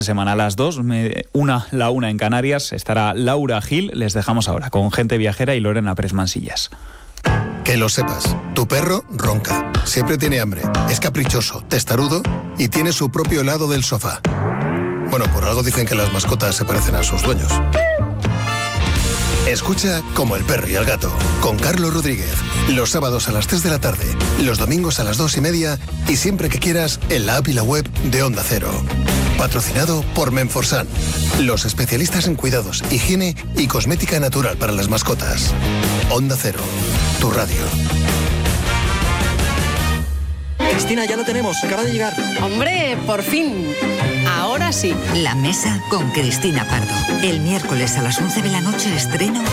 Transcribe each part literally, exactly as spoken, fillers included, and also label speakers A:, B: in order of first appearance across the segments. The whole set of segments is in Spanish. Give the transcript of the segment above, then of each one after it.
A: Semana a las dos, una, la una en Canarias, estará Laura Gil. Les dejamos ahora con Gente Viajera y Lorena Pérez Mansillas.
B: Que lo sepas, tu perro ronca, siempre tiene hambre, es caprichoso, testarudo y tiene su propio lado del sofá. Bueno, por algo dicen que las mascotas se parecen a sus dueños. Escucha Como el perro y el gato, con Carlos Rodríguez, los sábados a las tres de la tarde, los domingos a las dos y media y siempre que quieras en la app y la web de Onda Cero. Patrocinado por Menforsan, los especialistas en cuidados, higiene y cosmética natural para las mascotas. Onda Cero, tu radio.
C: Cristina, ya lo tenemos, acaba de llegar.
D: ¡Hombre, por fin! Ahora sí.
E: La Mesa con Cristina Pardo. El miércoles a las once de la noche estreno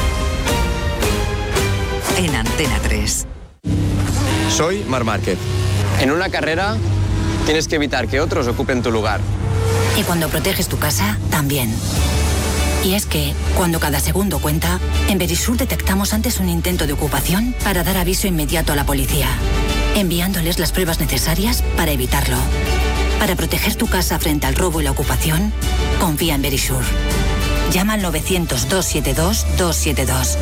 E: en Antena tres.
F: Soy Marc Márquez. En una carrera tienes que evitar que otros ocupen tu lugar.
G: Y cuando proteges tu casa, también. Y es que, cuando cada segundo cuenta, en Verisur detectamos antes un intento de ocupación para dar aviso inmediato a la policía, enviándoles las pruebas necesarias para evitarlo. Para proteger tu casa frente al robo y la ocupación, confía en Verisur. Llama al novecientos, doscientos setenta y dos, doscientos setenta y dos.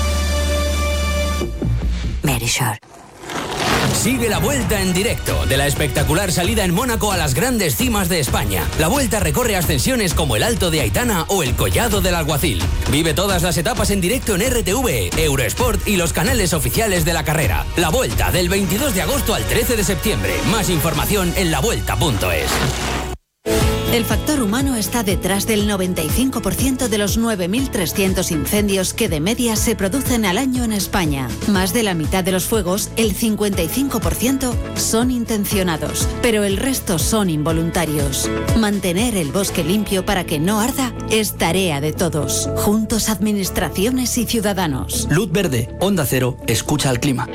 G: Verisur.
H: Sigue la Vuelta en directo, de la espectacular salida en Mónaco a las grandes cimas de España. La Vuelta recorre ascensiones como el Alto de Aitana o el Collado del Alguacil. Vive todas las etapas en directo en R T V, Eurosport y los canales oficiales de la carrera. La Vuelta, del veintidós de agosto al trece de septiembre. Más información en la vuelta punto es.
I: El factor humano está detrás del noventa y cinco por ciento de los nueve mil trescientos incendios que de media se producen al año en España. Más de la mitad de los fuegos, el cincuenta y cinco por ciento, son intencionados, pero el resto son involuntarios. Mantener el bosque limpio para que no arda es tarea de todos. Juntos, administraciones y ciudadanos.
C: Luz verde, Onda Cero, escucha al clima.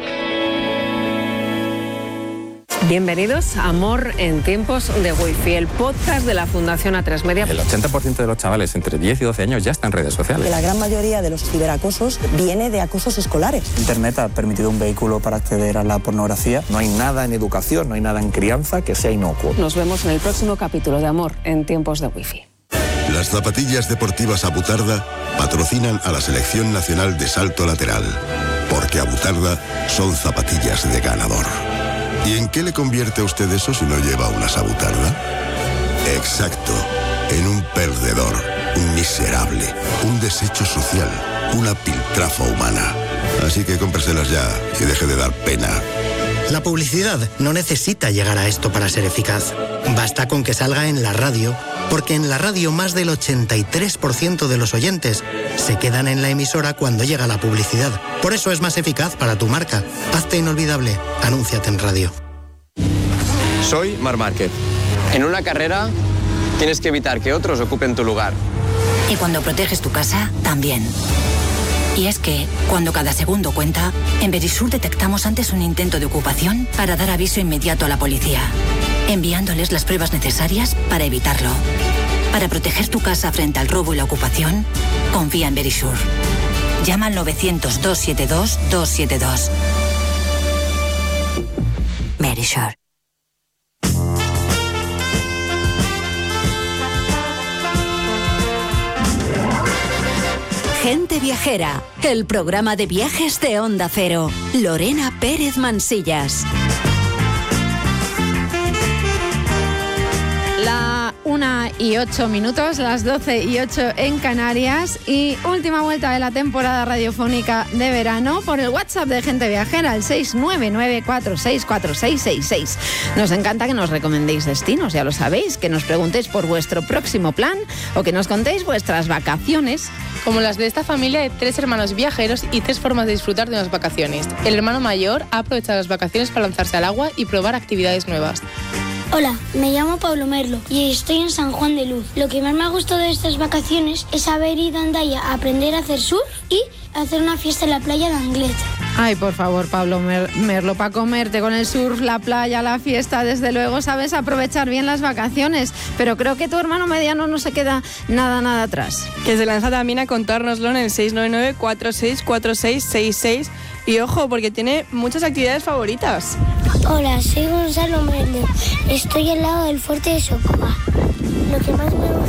D: Bienvenidos a Amor en tiempos de Wi-Fi, el podcast de la Fundación A tres Media.
J: El ochenta por ciento de los chavales entre diez y doce años ya están en redes sociales.
K: Que la gran mayoría de los ciberacosos viene de acosos escolares.
L: Internet ha permitido un vehículo para acceder a la pornografía.
M: No hay nada en educación, no hay nada en crianza que sea inocuo.
D: Nos vemos en el próximo capítulo de Amor en tiempos de Wi-Fi.
N: Las zapatillas deportivas Abutarda patrocinan a la Selección Nacional de Salto Lateral, porque Abutarda son zapatillas de ganador. ¿Y en qué le convierte a usted eso si no lleva una Abutarda? Exacto, en un perdedor, un miserable, un desecho social, una piltrafa humana. Así que cómpreselas ya y deje de dar pena.
O: La publicidad no necesita llegar a esto para ser eficaz. Basta con que salga en la radio, porque en la radio más del ochenta y tres por ciento de los oyentes se quedan en la emisora cuando llega la publicidad. Por eso es más eficaz para tu marca. Hazte inolvidable. Anúnciate en radio.
F: Soy Marc Márquez. En una carrera tienes que evitar que otros ocupen tu lugar.
G: Y cuando proteges tu casa, también. Y es que, cuando cada segundo cuenta, en Verisur detectamos antes un intento de ocupación para dar aviso inmediato a la policía, enviándoles las pruebas necesarias para evitarlo. Para proteger tu casa frente al robo y la ocupación, confía en Verisur. Llama al novecientos, doscientos setenta y dos, doscientos setenta y dos. Verisur.
I: Gente Viajera, el programa de viajes de Onda Cero. Lorena Pérez Mansillas.
P: La una y ocho minutos, las doce y ocho en Canarias, y última vuelta de la temporada radiofónica de verano por el WhatsApp de Gente Viajera, el seis nueve nueve cuatro seis cuatro seis seis seis. Nos encanta que nos recomendéis destinos, ya lo sabéis, que nos preguntéis por vuestro próximo plan o que nos contéis vuestras vacaciones.
Q: Como las de esta familia de tres hermanos viajeros y tres formas de disfrutar de unas vacaciones. El hermano mayor ha aprovechado las vacaciones para lanzarse al agua y probar actividades nuevas.
R: Hola, me llamo Pablo Merlo y estoy en San Juan de Luz. Lo que más me ha gustado de estas vacaciones es haber ido a Hendaya a aprender a hacer surf y hacer una fiesta en la playa de Anglet.
P: Ay, por favor, Pablo Mer- Merlo, para comerte con el surf, la playa, la fiesta, desde luego sabes aprovechar bien las vacaciones, pero creo que tu hermano mediano no se queda nada, nada atrás.
Q: Que se lanza también a contárnoslo en el seis nueve nueve cuatro seis cuatro seis seis seis y ojo, porque tiene muchas actividades favoritas.
R: Hola, soy Gonzalo Merlo. Estoy al lado del fuerte de Socoa. Lo que más me gusta